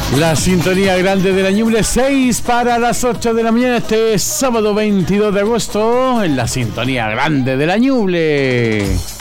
La sintonía grande de la Ñuble, 6 para las 8 de la mañana, este sábado 22 de agosto, en la sintonía grande de la Ñuble.